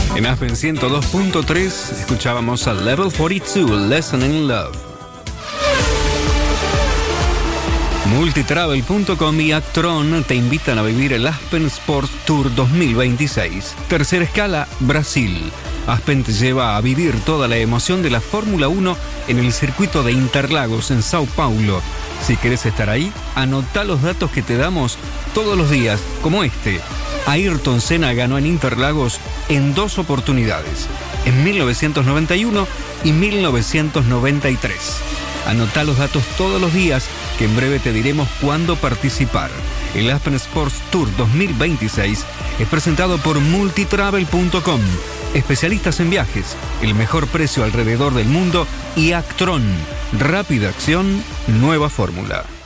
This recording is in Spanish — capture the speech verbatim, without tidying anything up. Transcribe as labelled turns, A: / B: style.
A: En Aspen ciento dos punto tres escuchábamos a Level cuarenta y dos, Lesson in Love. Multitravel punto com y Actron te invitan a vivir el Aspen Sports Tour dos mil veintiséis. Tercera escala, Brasil. Aspen te lleva a vivir toda la emoción de la Fórmula uno en el circuito de Interlagos en Sao Paulo. Si querés estar ahí, anotá los datos que te damos todos los días, como este. Ayrton Senna ganó en Interlagos en dos oportunidades, en mil novecientos noventa y uno y mil novecientos noventa y tres. Anotá los datos todos los días, que en breve te diremos cuándo participar. El Aspen Sports Tour dos mil veintiséis es presentado por Multitravel punto com, especialistas en viajes, el mejor precio alrededor del mundo, y Actron, rápida acción, nueva fórmula.